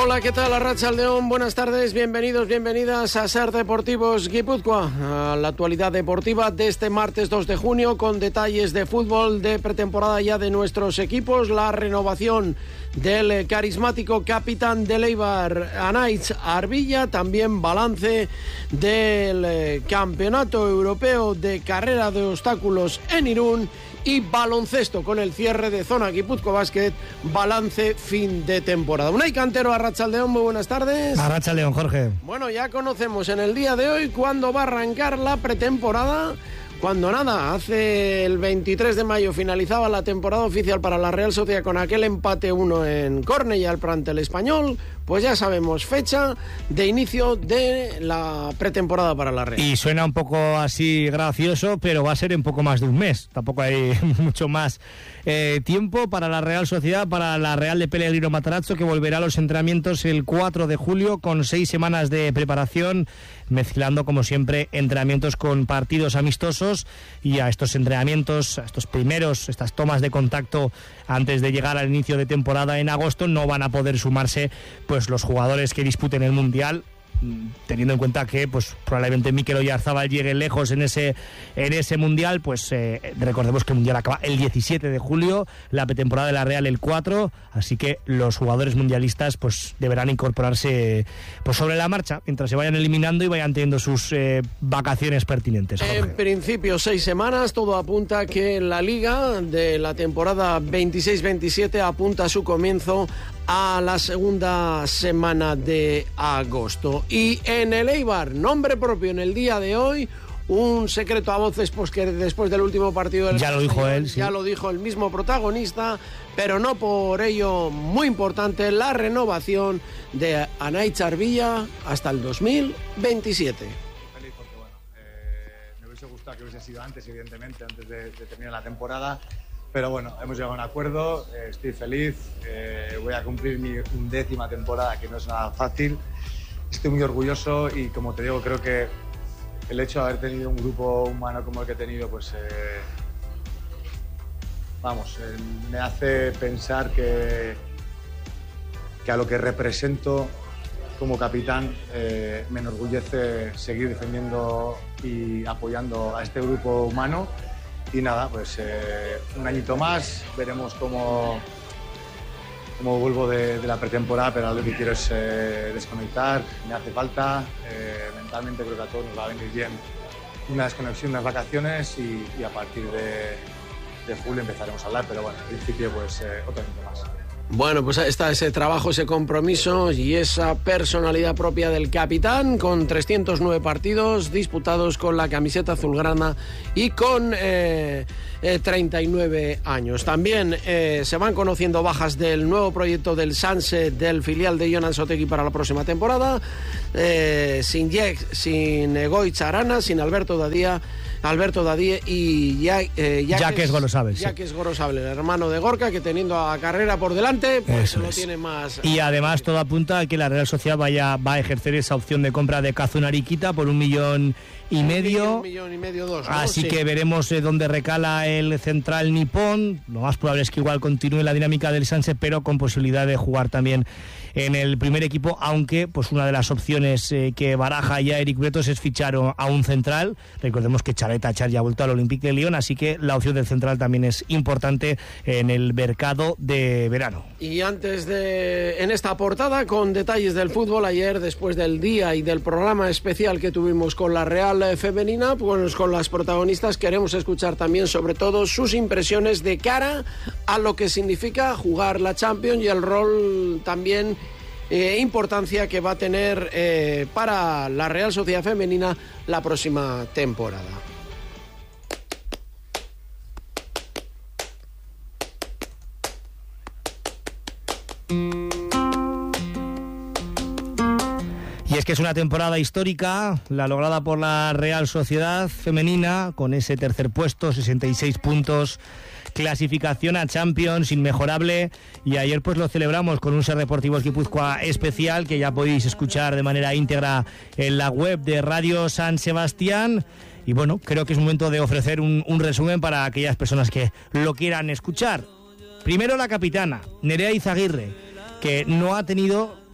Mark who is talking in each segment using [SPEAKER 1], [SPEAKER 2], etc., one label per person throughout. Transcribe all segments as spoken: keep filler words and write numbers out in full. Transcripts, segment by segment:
[SPEAKER 1] Hola, ¿qué tal? Arratsaldeon, buenas tardes, bienvenidos, bienvenidas a Ser Deportivos Guipúzcoa, a la actualidad deportiva de este martes dos de junio, con detalles de fútbol, de pretemporada ya de nuestros equipos, la renovación del carismático capitán del Eibar, Anaitz Arvilla, también balance del Campeonato Europeo de Carrera de Obstáculos en Irún, y baloncesto con el cierre de Zona Guipúzcoa Basket, balance fin de temporada. Unai Cantero, Arratsaldeon, muy buenas tardes.
[SPEAKER 2] Arratsaldeon, Jorge.
[SPEAKER 1] Bueno, ya conocemos en el día de hoy cuándo va a arrancar la pretemporada. Cuando nada, hace el veintitrés de mayo finalizaba la temporada oficial para la Real Sociedad con aquel empate uno en Cornellà al plantel español, pues ya sabemos fecha de inicio de la pretemporada para la Real.
[SPEAKER 2] Y suena un poco así gracioso, pero va a ser en poco más de un mes. Tampoco hay mucho más eh, tiempo para la Real Sociedad, para la Real de Pellegrino Matarazzo, que volverá a los entrenamientos el cuatro de julio con seis semanas de preparación, mezclando como siempre entrenamientos con partidos amistosos. Y a estos entrenamientos, a estos primeros, estas tomas de contacto antes de llegar al inicio de temporada en agosto, no van a poder sumarse pues los jugadores que disputen el Mundial, teniendo en cuenta que pues probablemente Mikel Oyarzabal llegue lejos en ese en ese Mundial. Pues eh, recordemos que el Mundial acaba el diecisiete de julio, la pretemporada de la Real el cuatro, así que los jugadores mundialistas pues deberán incorporarse pues sobre la marcha, mientras se vayan eliminando y vayan teniendo sus eh, vacaciones pertinentes. Jorge.
[SPEAKER 1] En principio seis semanas, todo apunta que la Liga de la temporada veintiséis veintisiete apunta a su comienzo a la segunda semana de agosto. Y en el Eibar, nombre propio en el día de hoy, un secreto a voces, pues que después del último partido del
[SPEAKER 2] ya lo dijo él, sí.
[SPEAKER 1] ya lo dijo el mismo protagonista, pero no por ello muy importante, la renovación de Anaitz Arvilla hasta el dos mil veintisiete.
[SPEAKER 3] Feliz porque bueno, eh, me hubiese gustado que hubiese sido antes, evidentemente, antes de, de terminar la temporada. Pero bueno, hemos llegado a un acuerdo, eh, estoy feliz, eh, voy a cumplir mi undécima temporada, que no es nada fácil. Estoy muy orgulloso y, como te digo, creo que el hecho de haber tenido un grupo humano como el que he tenido, pues eh, vamos, eh, me hace pensar que, que a lo que represento como capitán eh, me enorgullece seguir defendiendo y apoyando a este grupo humano. Y nada, pues eh, un añito más, veremos cómo, cómo vuelvo de, de la pretemporada, pero lo que quiero es eh, desconectar, me hace falta, eh, mentalmente creo que a todos nos va a venir bien una desconexión, unas vacaciones y, y a partir de, de julio empezaremos a hablar, pero bueno, en principio pues eh, otro añito más.
[SPEAKER 1] Bueno, pues ahí está ese trabajo, ese compromiso y esa personalidad propia del capitán, con trescientos nueve partidos disputados con la camiseta azulgrana y con eh, eh, treinta y nueve años. También eh, se van conociendo bajas del nuevo proyecto del Sanse, del filial de Jon Anzoátegui para la próxima temporada, eh, sin Jack, sin Egoitz Arana, sin Alberto Dadía, Alberto Dadie y ya, eh,
[SPEAKER 2] Jacques Gorosabel, sí.
[SPEAKER 1] Jacques Gorosabel, el hermano de Gorka, que teniendo a Carrera por delante, pues lo tiene más.
[SPEAKER 2] Y además todo apunta a que la Real Sociedad vaya, va a ejercer esa opción de compra de Kazun Ariquita por un millón y medio.
[SPEAKER 1] Un millón y medio, dos, ¿no?
[SPEAKER 2] Así
[SPEAKER 1] sí.
[SPEAKER 2] que veremos eh, dónde recala el central nipón. Lo más probable es que igual continúe la dinámica del Sanse, pero con posibilidad de jugar también en el primer equipo, aunque pues una de las opciones eh, que baraja ya Eric Bretos es fichar a un central. Recordemos que Chalet Achar ya ha vuelto al Olympique de Lyon, así que la opción del central también es importante en el mercado de verano.
[SPEAKER 1] Y antes de, en esta portada, con detalles del fútbol, ayer después del día y del programa especial que tuvimos con la Real Femenina, pues con las protagonistas queremos escuchar también sobre todo sus impresiones de cara a lo que significa jugar la Champions y el rol también eh, importancia que va a tener eh, para la Real Sociedad Femenina la próxima temporada.
[SPEAKER 2] Y es que es una temporada histórica, la lograda por la Real Sociedad Femenina, con ese tercer puesto, sesenta y seis puntos, clasificación a Champions, inmejorable, y ayer pues lo celebramos con un Ser Deportivos Guipúzcoa especial, que ya podéis escuchar de manera íntegra en la web de Radio San Sebastián. Y bueno, creo que es momento de ofrecer un, un resumen para aquellas personas que lo quieran escuchar. Primero la capitana, Nerea Izaguirre, que no ha tenido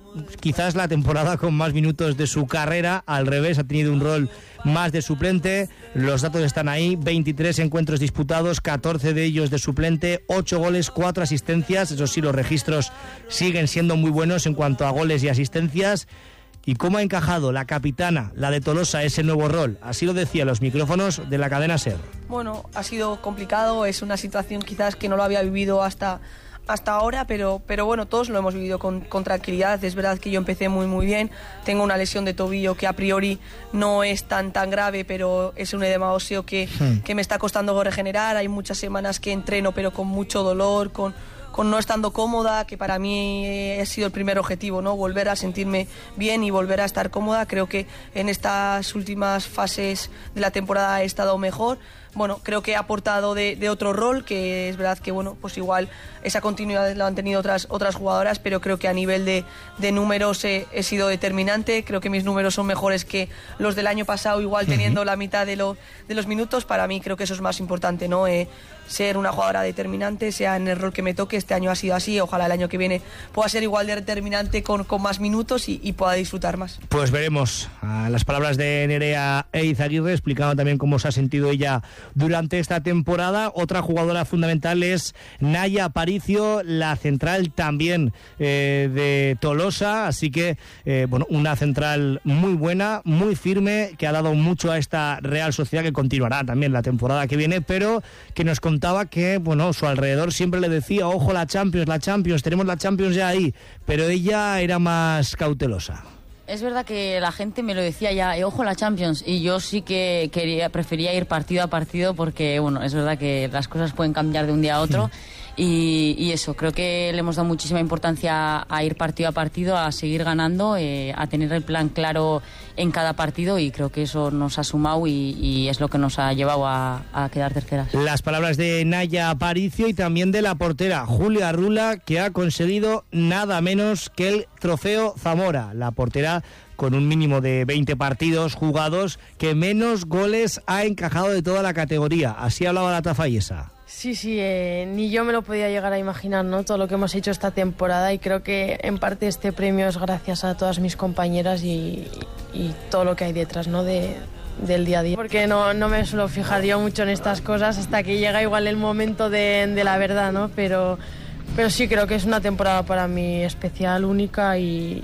[SPEAKER 2] quizás la temporada con más minutos de su carrera, al revés, ha tenido un rol más de suplente. Los datos están ahí: veintitrés encuentros disputados, catorce de ellos de suplente, ocho goles, cuatro asistencias. Eso sí, los registros siguen siendo muy buenos en cuanto a goles y asistencias. ¿Y cómo ha encajado la capitana, la de Tolosa, ese nuevo rol? Así lo decía los micrófonos de la cadena SER.
[SPEAKER 4] Bueno, ha sido complicado, es una situación quizás que no lo había vivido hasta, hasta ahora, pero, pero bueno, todos lo hemos vivido con, con tranquilidad. Es verdad que yo empecé muy muy bien, tengo una lesión de tobillo que a priori no es tan tan grave, pero es un edema óseo que, hmm. que me está costando regenerar. Hay muchas semanas que entreno pero con mucho dolor, con... con no estando cómoda, que para mí ha sido el primer objetivo, ¿no? Volver a sentirme bien y volver a estar cómoda. Creo que en estas últimas fases de la temporada he estado mejor. Bueno, creo que he aportado de, de otro rol, que es verdad que, bueno, pues igual esa continuidad la han tenido otras, otras jugadoras, pero creo que a nivel de, de números he, he sido determinante. Creo que mis números son mejores que los del año pasado, igual teniendo uh-huh. la mitad de, lo, de los minutos. Para mí creo que eso es más importante, ¿no? Eh, ser una jugadora determinante, sea en el rol que me toque. Este año ha sido así, ojalá el año que viene pueda ser igual de determinante con, con más minutos y, y pueda disfrutar más.
[SPEAKER 2] Pues veremos. A las palabras de Nerea Eizaguirre, explicando también cómo se ha sentido ella durante esta temporada. Otra jugadora fundamental es Naya Aparicio, la central también eh, de Tolosa, así que eh, bueno, una central muy buena, muy firme, que ha dado mucho a esta Real Sociedad, que continuará también la temporada que viene, pero que nos contaba que, bueno, su alrededor siempre le decía: ojo, la Champions, la Champions, tenemos la Champions ya ahí, pero ella era más cautelosa.
[SPEAKER 5] Es verdad que la gente me lo decía ya, eh, ojo la Champions, y yo sí que quería, prefería ir partido a partido, porque bueno, es verdad que las cosas pueden cambiar de un día a otro. Sí. Y, y eso, creo que le hemos dado muchísima importancia a ir partido a partido, a seguir ganando, eh, a tener el plan claro en cada partido, y creo que eso nos ha sumado y, y es lo que nos ha llevado a, a quedar terceras.
[SPEAKER 2] Las palabras de Naya Aparicio y también de la portera Julia Rula, que ha conseguido nada menos que el trofeo Zamora. La portera con un mínimo de veinte partidos jugados, que menos goles ha encajado de toda la categoría. Así hablaba la tafallesa.
[SPEAKER 6] Sí, sí, eh, ni yo me lo podía llegar a imaginar, ¿no? Todo lo que hemos hecho esta temporada, y creo que en parte este premio es gracias a todas mis compañeras y, y todo lo que hay detrás, ¿no? De, del día a día. Porque no, no me suelo fijar yo mucho en estas cosas hasta que llega igual el momento de, de la verdad, ¿no? Pero, pero sí creo que es una temporada para mí especial, única y,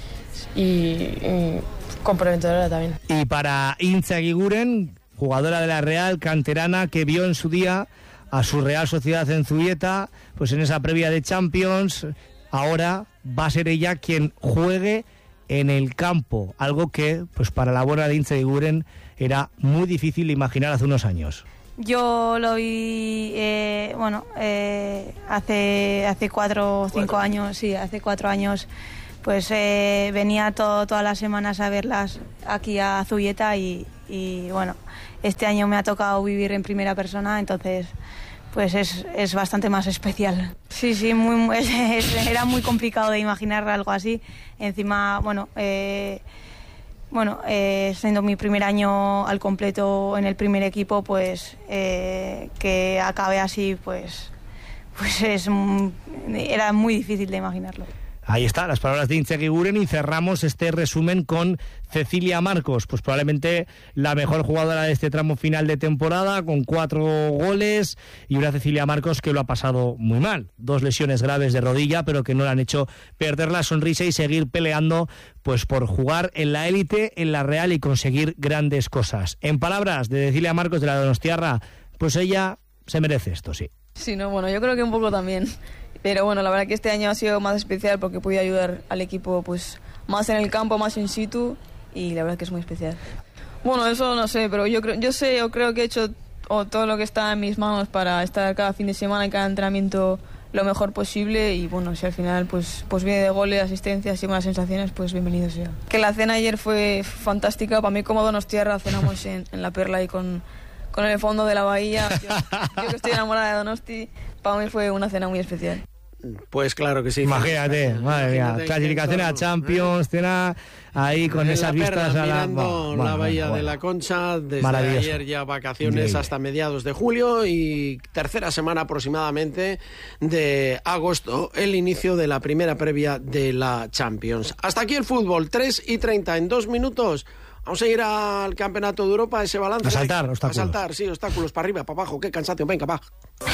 [SPEAKER 6] y, y comprometedora también.
[SPEAKER 2] Y para Intza Eguiguren, jugadora de la Real, canterana, que vio en su día a su Real Sociedad en Zubieta, pues en esa previa de Champions, ahora va a ser ella quien juegue en el campo, algo que pues para la buena de Intza Eguiguren era muy difícil imaginar hace unos años.
[SPEAKER 7] Yo lo vi, eh, bueno, eh, hace hace cuatro o cinco años, sí, hace cuatro años, pues eh, venía todo, todas las semanas a verlas aquí a Zubieta y, y bueno, este año me ha tocado vivir en primera persona, entonces pues es, es bastante más especial. Sí, sí, muy, muy, era muy complicado de imaginar algo así. Encima, bueno, eh, bueno eh, siendo mi primer año al completo en el primer equipo, pues eh, que acabe así, pues, pues es, era muy difícil de imaginarlo.
[SPEAKER 2] Ahí está, las palabras de Intza Eguiguren, y cerramos este resumen con Cecilia Marcos, pues probablemente la mejor jugadora de este tramo final de temporada, con cuatro goles, y una Cecilia Marcos que lo ha pasado muy mal. Dos lesiones graves de rodilla, pero que no le han hecho perder la sonrisa y seguir peleando pues por jugar en la élite, en la Real, y conseguir grandes cosas. En palabras de Cecilia Marcos, de la Donostiarra, pues ella se merece esto, sí.
[SPEAKER 8] Sí, no, bueno, yo creo que un poco también. Pero bueno, la verdad que este año ha sido más especial porque he podido ayudar al equipo pues más en el campo, más in situ, y la verdad que es muy especial. Bueno, eso no sé, pero yo creo, yo sé, yo creo que he hecho o todo lo que está en mis manos para estar cada fin de semana y cada entrenamiento lo mejor posible, y bueno, si al final pues pues viene de goles, asistencias y buenas sensaciones, pues bienvenido sea. Que la cena ayer fue fantástica, para mí como Donostiarra cenamos en, en La Perla y con, con el fondo de la bahía. Yo, yo que estoy enamorada de Donosti, para mí fue una cena muy especial.
[SPEAKER 1] Pues claro que sí.
[SPEAKER 2] Imagínate,
[SPEAKER 1] Imagínate,
[SPEAKER 2] madre mía,
[SPEAKER 1] imagínate
[SPEAKER 2] clasificación a Champions, ¿eh? Cena ahí con
[SPEAKER 1] en
[SPEAKER 2] esas
[SPEAKER 1] la perra,
[SPEAKER 2] vistas a la...
[SPEAKER 1] mirando
[SPEAKER 2] Bueno,
[SPEAKER 1] la bahía
[SPEAKER 2] bueno,
[SPEAKER 1] de la
[SPEAKER 2] bueno.
[SPEAKER 1] Concha, desde ayer ya vacaciones
[SPEAKER 2] Increíble.
[SPEAKER 1] hasta mediados de julio y tercera semana aproximadamente de agosto, el inicio de la primera previa de la Champions. Hasta aquí el fútbol, tres y treinta, en dos minutos. Vamos a ir al Campeonato de Europa, ese balance.
[SPEAKER 2] A saltar, obstáculos.
[SPEAKER 1] A saltar, sí, obstáculos, para arriba, para abajo, qué cansancio, venga, va.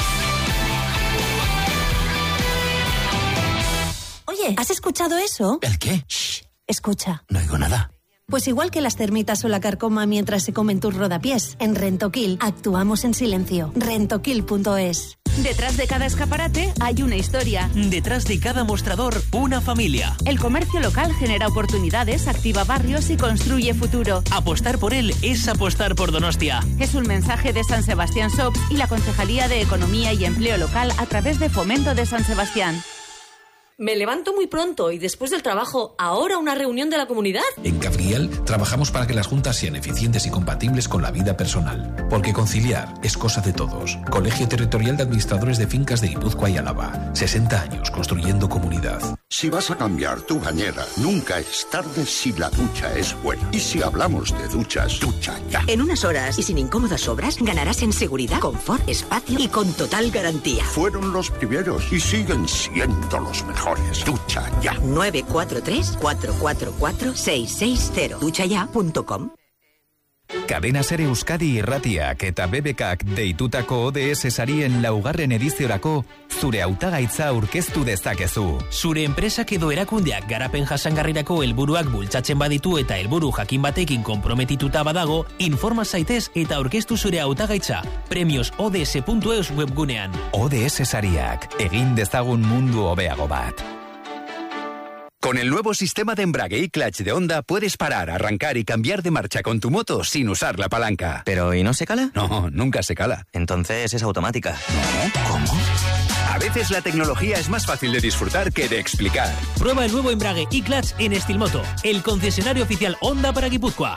[SPEAKER 9] Oye, ¿has escuchado eso?
[SPEAKER 10] ¿El qué? Shh,
[SPEAKER 9] Escucha.
[SPEAKER 10] no oigo nada.
[SPEAKER 9] Pues igual que las termitas o la carcoma mientras se comen tus rodapiés, en Rentoquil actuamos en silencio. rentoquil punto es.
[SPEAKER 11] Detrás de cada escaparate hay una historia.
[SPEAKER 12] Detrás de cada mostrador, una familia.
[SPEAKER 11] El comercio local genera oportunidades, activa barrios y construye futuro.
[SPEAKER 12] Apostar por él es apostar por Donostia.
[SPEAKER 11] Es un mensaje de San Sebastián Shops y la Concejalía de Economía y Empleo Local a través de Fomento de San Sebastián.
[SPEAKER 13] Me levanto muy pronto y después del trabajo, ¿ahora una reunión de la comunidad?
[SPEAKER 14] En Cabriel trabajamos para que las juntas sean eficientes y compatibles con la vida personal. Porque conciliar es cosa de todos. Colegio Territorial de Administradores de Fincas de Guipúzcoa y Álava. sesenta años construyendo comunidad.
[SPEAKER 15] Si vas a cambiar tu bañera, nunca es tarde si la ducha es buena. Y si hablamos de duchas, ducha ya.
[SPEAKER 16] En unas horas y sin incómodas obras, ganarás en seguridad, confort, espacio y con total garantía.
[SPEAKER 15] Fueron los primeros y siguen siendo los mejores. Ducha ya.
[SPEAKER 16] nueve cuatro tres, cuatro cuatro cuatro, seis seis cero. ducha ya punto com.
[SPEAKER 17] Cadena Ser Euskadi irratiak eta B B Kak deitutako O D S sarien laugarren ediziorako zure hautagaitza aurkeztu dezakezu.
[SPEAKER 12] Zure enpresak edo erakundeak garapen jasangarrirako helburuak bultzatzen baditu eta helburu jakin batekin konprometituta badago, informa zaitez eta aurkeztu zure hautagaitza premios o d s punto e u s webgunean.
[SPEAKER 17] O D S sariak, egin dezagun mundu hobeago bat.
[SPEAKER 18] Con el nuevo sistema de embrague y clutch de Honda puedes parar, arrancar y cambiar de marcha con tu moto sin usar la palanca.
[SPEAKER 19] ¿Pero y no se cala?
[SPEAKER 18] No, nunca se cala.
[SPEAKER 19] Entonces es automática.
[SPEAKER 18] ¿No? ¿Cómo? A veces la tecnología es más fácil de disfrutar que de explicar.
[SPEAKER 12] Prueba el nuevo embrague y clutch en Estilmoto, el concesionario oficial Honda para Guipúzcoa.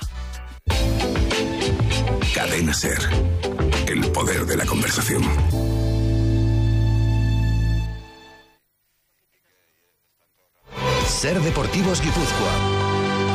[SPEAKER 20] Cadena Ser. El poder de la conversación.
[SPEAKER 21] Ser Deportivos Guipúzcoa.